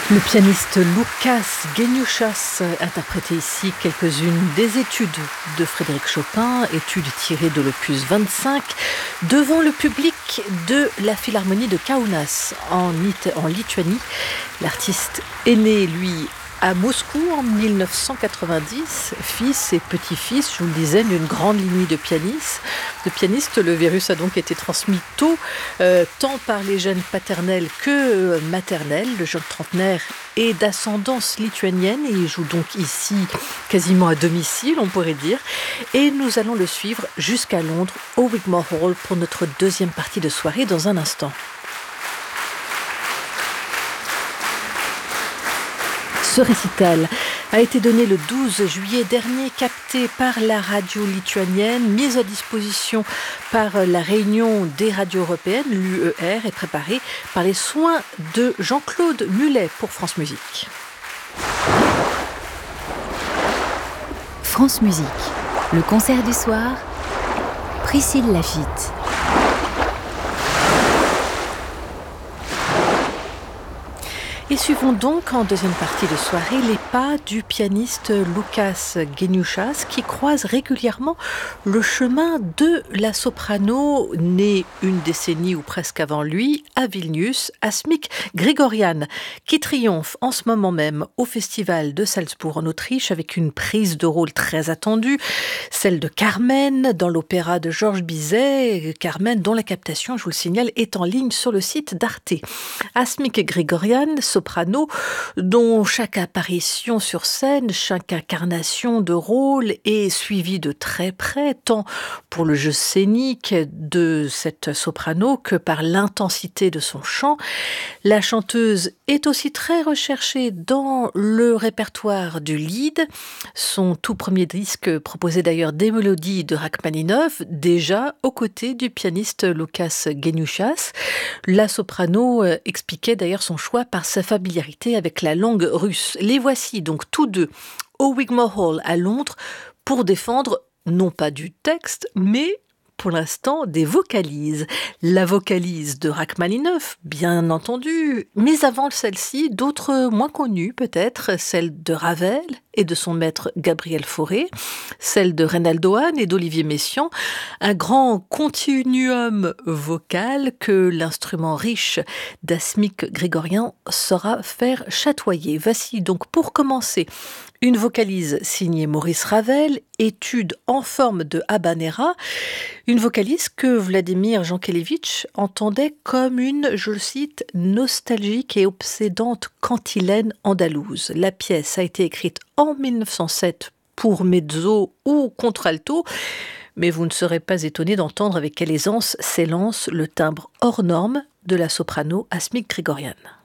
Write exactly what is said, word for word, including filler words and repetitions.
Le pianiste Łukasz Geniuszas interprétait ici quelques-unes des études de Frédéric Chopin, études tirées de l'opus vingt-cinq, devant le public de la Philharmonie de Kaunas en, en Lituanie. L'artiste est né, lui, à Moscou en mille neuf cent quatre-vingt-dix, fils et petit-fils, je vous le disais, d'une grande lignée de pianistes. De pianistes, le virus a donc été transmis tôt, euh, tant par les gènes paternels que euh, maternels. Le jeune trentenaire est d'ascendance lituanienne et il joue donc ici quasiment à domicile, on pourrait dire. Et nous allons le suivre jusqu'à Londres, au Wigmore Hall, pour notre deuxième partie de soirée dans un instant. Ce récital a été donné le douze juillet dernier, capté par la radio lituanienne, mise à disposition par la Réunion des radios européennes, l'U E R, et préparé par les soins de Jean-Claude Mullet pour France Musique. France Musique, le concert du soir, Priscille Lafitte. Et suivons donc en deuxième partie de soirée les pas du pianiste Łukasz Geniuszas qui croise régulièrement le chemin de la soprano née une décennie ou presque avant lui à Vilnius, Asmik Grigorian, qui triomphe en ce moment même au festival de Salzbourg en Autriche avec une prise de rôle très attendue, celle de Carmen dans l'opéra de Georges Bizet, Carmen dont la captation, je vous le signale, est en ligne sur le site d'Arte. Asmik Grigorian, soprano, dont chaque apparition sur scène, chaque incarnation de rôle est suivie de très près, tant pour le jeu scénique de cette soprano que par l'intensité de son chant. La chanteuse est aussi très recherchée dans le répertoire du lied. Son tout premier disque proposait d'ailleurs des mélodies de Rachmaninov, déjà aux côtés du pianiste Łukasz Geniuszas. La soprano expliquait d'ailleurs son choix par sa familiarité avec la langue russe. Les voici donc tous deux au Wigmore Hall à Londres pour défendre non pas du texte, mais pour l'instant des vocalises. La vocalise de Rachmaninov, bien entendu, mais avant celle-ci, d'autres moins connues peut-être, celle de Ravel et de son maître Gabriel Fauré, celle de Reynaldo Hahn et d'Olivier Messiaen, un grand continuum vocal que l'instrument riche d'Asmik Grigorian saura faire chatoyer. Voici donc pour commencer une vocalise signée Maurice Ravel, étude en forme de habanera, une vocalise que Vladimir Jankélévitch entendait comme une, je le cite, nostalgique et obsédante cantilène andalouse. La pièce a été écrite en mille neuf cent sept pour mezzo ou contralto, mais vous ne serez pas étonné d'entendre avec quelle aisance s'élance le timbre hors norme de la soprano Asmik Grigorian.